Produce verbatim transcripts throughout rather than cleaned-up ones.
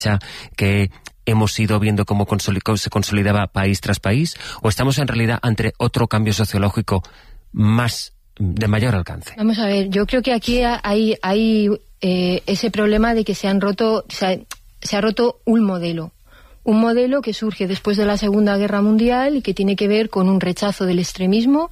que hemos ido viendo cómo se consolidaba país tras país, o estamos en realidad ante otro cambio sociológico más de mayor alcance? Vamos a ver, yo creo que aquí hay, hay eh, ese problema de que se han roto, se ha, se ha roto un modelo. Un modelo que surge después de la Segunda Guerra Mundial y que tiene que ver con un rechazo del extremismo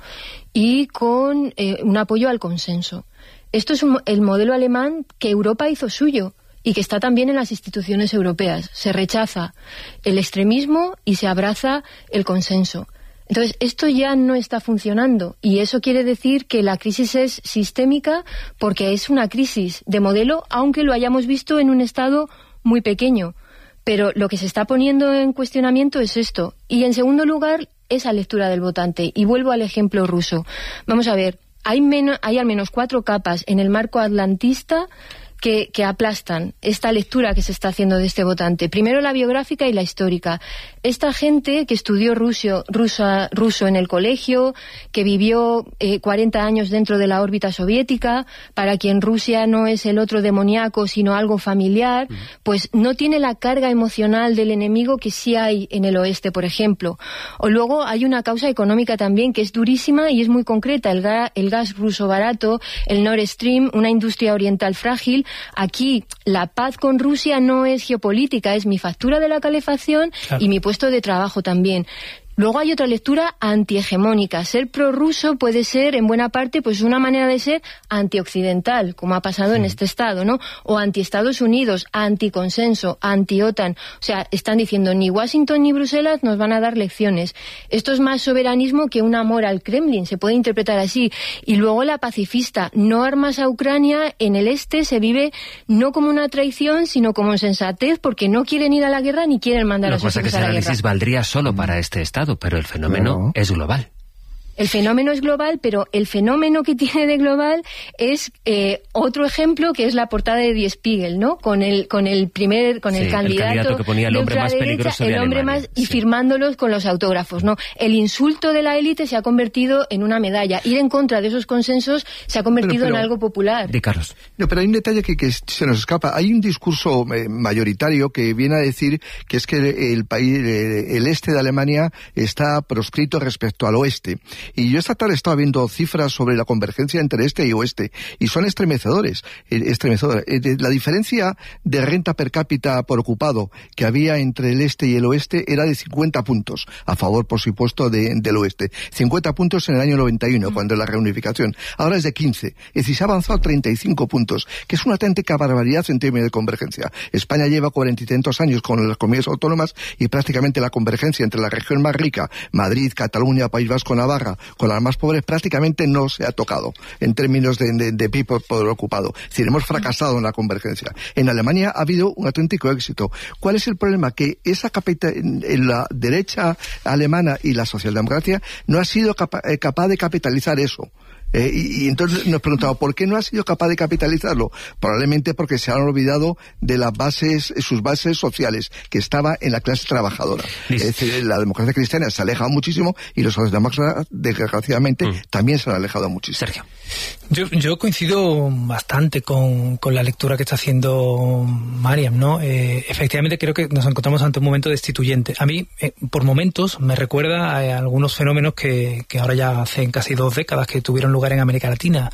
y con eh, un apoyo al consenso. Esto es un, el modelo alemán que Europa hizo suyo y que está también en las instituciones europeas. Se rechaza el extremismo y se abraza el consenso. Entonces, esto ya no está funcionando y eso quiere decir que la crisis es sistémica porque es una crisis de modelo, aunque lo hayamos visto en un estado muy pequeño. Pero lo que se está poniendo en cuestionamiento es esto. Y en segundo lugar, esa lectura del votante. Y vuelvo al ejemplo ruso. Vamos a ver, hay, menos, hay al menos cuatro capas en el marco atlantista que, que aplastan esta lectura que se está haciendo de este votante. Primero la biográfica y la histórica. Esta gente que estudió ruso, rusa, ruso en el colegio, que vivió eh, cuarenta años dentro de la órbita soviética, para quien Rusia no es el otro demoníaco, sino algo familiar, uh-huh. pues no tiene la carga emocional del enemigo que sí hay en el oeste, por ejemplo. O luego hay una causa económica también que es durísima y es muy concreta. El, ga, el gas ruso barato, el Nord Stream, una industria oriental frágil. Aquí la paz con Rusia no es geopolítica, es mi factura de la calefacción claro. y mi puesto de trabajo también. Luego hay otra lectura antihegemónica. Ser prorruso puede ser, en buena parte, pues una manera de ser antioccidental, como ha pasado sí. en este estado, ¿no? O anti-Estados Unidos, anticonsenso, anti-OTAN. O sea, están diciendo ni Washington ni Bruselas nos van a dar lecciones. Esto es más soberanismo que un amor al Kremlin, se puede interpretar así. Y luego la pacifista, no armas a Ucrania, en el este se vive no como una traición, sino como sensatez, porque no quieren ir a la guerra ni quieren mandar Lo a sus hijos a la guerra. Lo que pasa es que ese análisis valdría solo para este estado, pero el fenómeno no. es global. El fenómeno es global, pero el fenómeno que tiene de global es eh, otro ejemplo, que es la portada de Die Spiegel, ¿no? Con el con el primer con sí, el, candidato el candidato que ponía el hombre más peligroso de el hombre Alemania. más y sí. firmándolos con los autógrafos, ¿no? El insulto de la élite se ha convertido en una medalla. Ir en contra de esos consensos se ha convertido pero, pero, en algo popular. De Carlos. No, pero hay un detalle que, que se nos escapa. Hay un discurso eh, mayoritario que viene a decir que es que el, el país, el, el este de Alemania está proscrito respecto al oeste. Y yo esta tarde estaba viendo cifras sobre la convergencia entre este y oeste, y son estremecedores, estremecedoras. La diferencia de renta per cápita por ocupado que había entre el este y el oeste era de cincuenta puntos, a favor, por supuesto, de, del oeste. cincuenta puntos en el año noventa y uno, mm. cuando la reunificación. Ahora es de quince. Es decir, se ha avanzado treinta y cinco puntos, que es una auténtica barbaridad en términos de convergencia. España lleva cuarenta y tantos años con las comunidades autónomas y prácticamente la convergencia entre la región más rica, Madrid, Cataluña, País Vasco, Navarra, con las más pobres, prácticamente no se ha tocado en términos de, de, de P I B por ocupado. Es decir, hemos fracasado en la convergencia. En Alemania ha habido un auténtico éxito. ¿Cuál es el problema? Que esa capital, en la derecha alemana y la socialdemocracia no ha sido capa, eh, capaz de capitalizar eso. Eh, y, y entonces nos preguntamos, ¿por qué no ha sido capaz de capitalizarlo? Probablemente porque se han olvidado de las bases, sus bases sociales, que estaba en la clase trabajadora. Es decir, la democracia cristiana se ha alejado muchísimo y los socialdemócratas, desgraciadamente, mm. también se han alejado muchísimo. Sergio. Yo, yo coincido bastante con, con la lectura que está haciendo Mariam, ¿no? Eh, efectivamente creo que nos encontramos ante un momento destituyente. A mí, eh, por momentos, me recuerda a algunos fenómenos que, que ahora ya hacen casi dos décadas que tuvieron lugar en América Latina.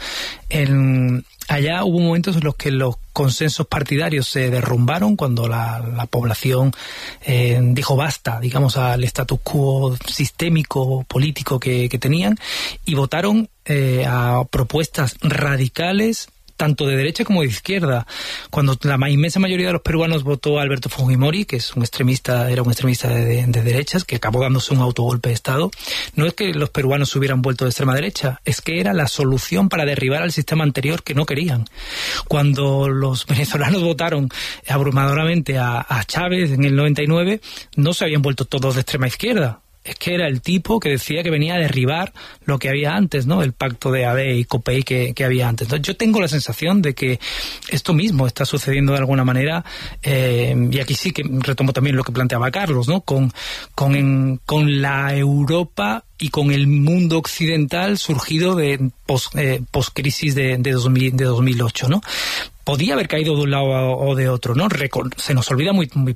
En, allá hubo momentos en los que los consensos partidarios se derrumbaron cuando la, la población eh, dijo basta, digamos, al status quo sistémico, político que, que tenían, y votaron eh, a propuestas radicales tanto de derecha como de izquierda. Cuando la inmensa mayoría de los peruanos votó a Alberto Fujimori, que es un extremista, era un extremista de, de, de derechas, que acabó dándose un autogolpe de Estado, no es que los peruanos se hubieran vuelto de extrema derecha, es que era la solución para derribar al sistema anterior que no querían. Cuando los venezolanos votaron abrumadoramente a, a Chávez en el noventa y nueve, no se habían vuelto todos de extrema izquierda. Es que era el tipo que decía que venía a derribar lo que había antes, ¿no? El pacto de A D y COPEI que, que había antes. Entonces, yo tengo la sensación de que esto mismo está sucediendo de alguna manera, eh, y aquí sí que retomo también lo que planteaba Carlos, ¿no? Con, con, en, con la Europa y con el mundo occidental surgido de post, eh, post-crisis de, de, dos mil, de dos mil ocho, ¿no? podía haber caído de un lado o de otro, ¿no? Recon- se nos olvida muy, muy